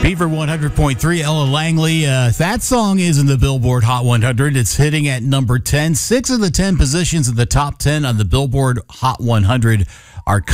Beaver 100.3, Ella Langley. That song is in the Billboard Hot 100. It's hitting at number 10. 6 of the 10 positions in the top 10 on the Billboard Hot 100 are